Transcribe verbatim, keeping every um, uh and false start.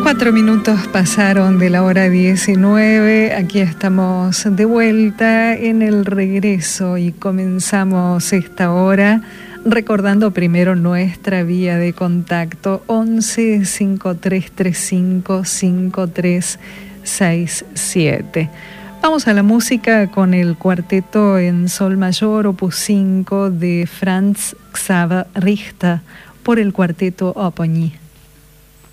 Cuatro minutos pasaron de la hora diecinueve, aquí estamos de vuelta en el regreso y comenzamos esta hora recordando primero nuestra vía de contacto once cincuenta y tres treinta y cinco cincuenta y tres sesenta y siete. Vamos a la música con el cuarteto en sol mayor opus cinco de Franz Xaver Richter por el cuarteto Oponyi.